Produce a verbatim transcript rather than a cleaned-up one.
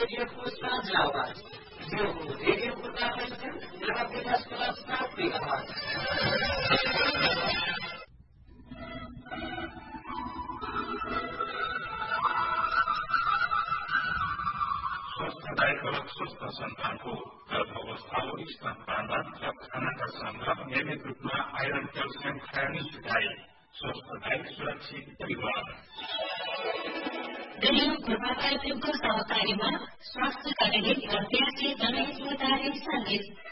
रेडियोको साझा आवाज यो रेडियो प्रकाशन नगर विकास क्लब साथै आवाज स्वस्थदायक र स्वस्थ सन्तानको गर्भावस्थाको स्तनपानमा र खानाका सङ्ग्रह नियमित रूपमा आइरन क्याल्सियम खाने सिकाए स्वस्थदायक सुरक्षित परिवार रेडियो प्रभात आयोजनको सहकारीमा स्वास्थ्य कार्यक्रम र प्यासे जनहितकारी सन्देश